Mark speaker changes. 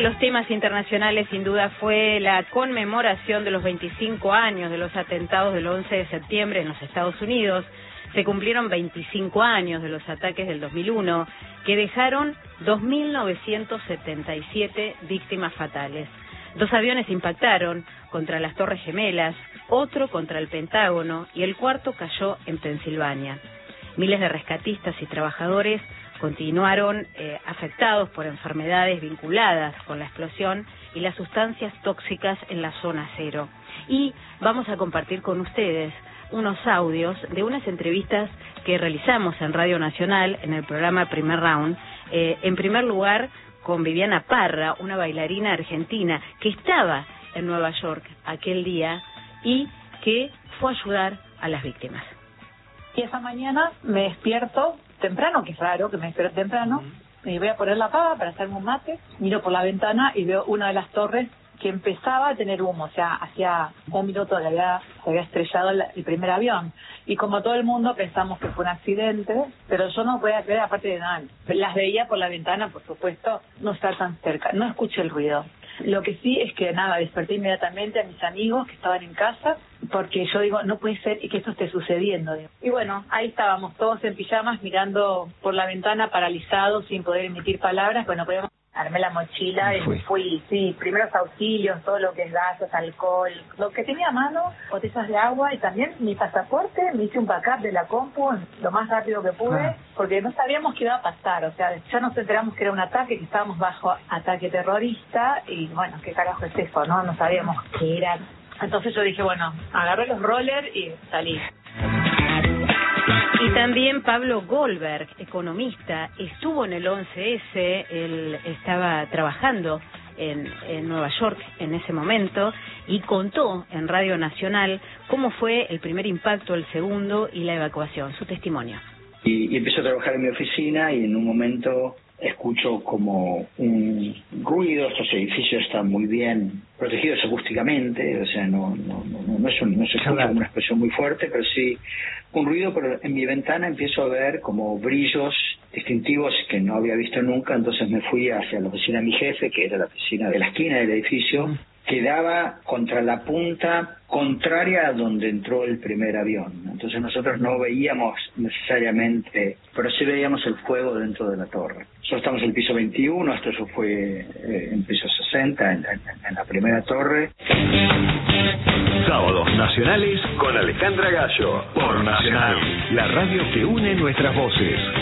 Speaker 1: los temas internacionales sin duda fue la conmemoración de los 25 años de los atentados del 11 de septiembre en los Estados Unidos. Se cumplieron 25 años de los ataques del 2001, que dejaron 2.977 víctimas fatales. 2 aviones impactaron contra las Torres Gemelas, otro contra el Pentágono y el cuarto cayó en Pensilvania. Miles de rescatistas y trabajadores continuaron afectados por enfermedades vinculadas con la explosión y las sustancias tóxicas en la zona cero. Y vamos a compartir con ustedes unos audios de unas entrevistas que realizamos en Radio Nacional en el programa Primer Round. En primer lugar, con Viviana Parra, una bailarina argentina que estaba en Nueva York aquel día y que fue a ayudar a las víctimas.
Speaker 2: Y esa mañana me despierto temprano, que es raro que me despierto temprano, y voy a poner la pava para hacerme un mate, miro por la ventana y veo una de las torres que empezaba a tener humo, o sea, hacía un minuto se había estrellado el primer avión. Y como todo el mundo pensamos que fue un accidente, pero yo no podía creer, aparte de nada, las veía por la ventana, por supuesto, no estar tan cerca, no escuché el ruido. Lo que sí es que nada, desperté inmediatamente a mis amigos que estaban en casa, porque yo digo, no puede ser que esto esté sucediendo. Y bueno, ahí estábamos todos en pijamas mirando por la ventana, paralizados, sin poder emitir palabras. Bueno, podíamos... Armé la mochila y fui, sí, primeros auxilios, todo lo que es gases, alcohol, lo que tenía a mano, botellas de agua y también mi pasaporte, me hice un backup de la compu lo más rápido que pude, porque no sabíamos qué iba a pasar, o sea, ya nos enteramos que era un ataque, que estábamos bajo ataque terrorista y bueno, qué carajo es eso, ¿no? No sabíamos qué era. Entonces yo dije, bueno, agarré los rollers y salí.
Speaker 1: Y también Pablo Goldberg, economista, estuvo en el 11S, él estaba trabajando en Nueva York en ese momento y contó en Radio Nacional cómo fue el primer impacto, el segundo y la evacuación, su testimonio.
Speaker 3: Y empecé a trabajar en mi oficina y en un momento escucho como un ruido. Estos edificios están muy bien protegidos acústicamente, o sea, no se escucha una expresión muy fuerte, pero sí un ruido. Pero en mi ventana empiezo a ver como brillos distintivos que no había visto nunca. Entonces me fui hacia la oficina de mi jefe, que era la oficina de la esquina del edificio, que daba contra la punta contraria a donde entró el primer avión. Entonces nosotros no veíamos necesariamente, pero sí veíamos el fuego dentro de la torre. Nosotros estamos en el piso 21, esto fue en piso 60, en la primera torre.
Speaker 4: Sábados Nacionales con Alejandra Gallo, por Nacional, la radio que une nuestras voces.